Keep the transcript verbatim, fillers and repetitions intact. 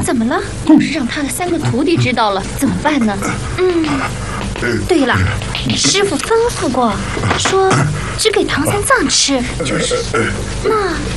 怎么了？要是让他的三个徒弟知道了，怎么办呢？嗯，对了，师傅吩咐过，说只给唐三藏吃。就是，那